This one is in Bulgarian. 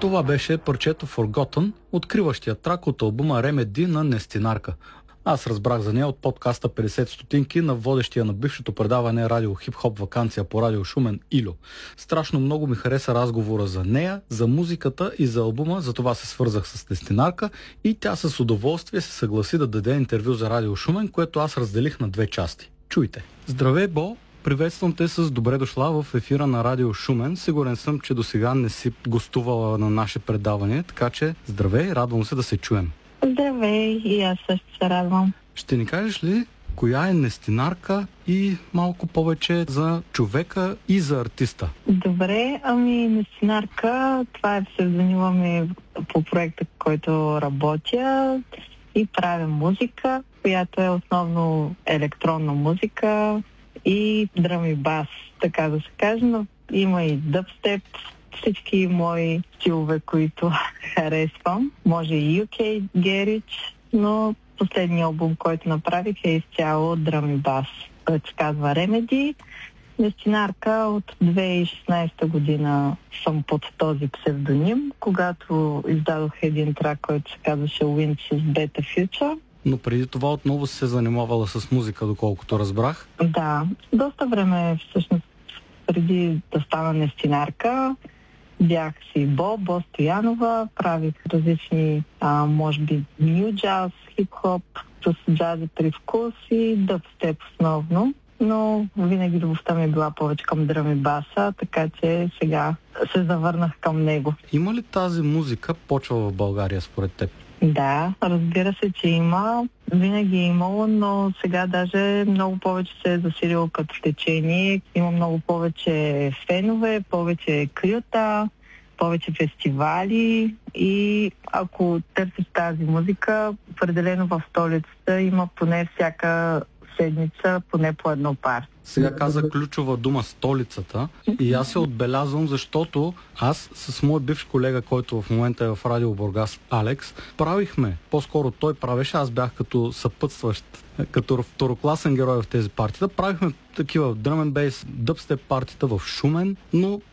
Това беше парчето Forgotten, откриващия трак от албума Remedy на Нестинарка. Аз разбрах за нея от подкаста 50 стотинки на водещия на бившето предаване радио Хип-хоп ваканция по радио Шумен Илю. Страшно много ми хареса разговора за нея, за музиката и за албума, затова се свързах с Нестинарка и тя с удоволствие се съгласи да даде интервю за радио Шумен, което аз разделих на две части. Чуйте! Здравей, Бо! Приветствам те с добре дошла в ефира на радио Шумен. Сигурен съм, че досега не си гостувала на наше предаване, така че здравей, радвам се да се чуем. Здравей, и аз също се радвам. Ще ни кажеш ли коя е Нестинарка и малко повече за човека и за артиста? Добре, Нестинарка, това е псевдонима ми по проекта, който работя и правя музика, която е основно електронна музика и дръм и бас, така да се каже, но има и дъбстеп, всички мои стилове, които харесвам. Може и UK Garage, но последният албум, който направих е изцяло дръм и бас, който се казва Remedy. Нестинарка от 2016 година съм под този псевдоним, когато издадох един трак, който се казваше Wind с Beta Future. Но преди това отново се занимавала с музика, доколкото разбрах. Да, доста време всъщност преди да стана Нестинарка. Бях си Бо Стоянова, правих различни, може би, ню джаз, хип-хоп, с джази привкус и дъбстеп основно. Но винаги любовта ми е била повече към дръм и баса, така че сега се завърнах към него. Има ли тази музика почва в България според теб? Да, разбира се, че има. Винаги е имало, но сега даже много повече се е засилило като течение. Има много повече фенове, повече крюта, повече фестивали и ако търсиш тази музика, определено в столицата има поне всяка седмица поне по едно пар. Сега каза ключова дума столицата и аз се отбелязвам, защото аз с мой бивш колега, който в момента е в радио Бургас, Алекс, правихме, по-скоро той правеше, аз бях като съпътстващ, като второкласен герой в тези партита, правихме такива drum and bass, дъбстеп партита в Шумен, но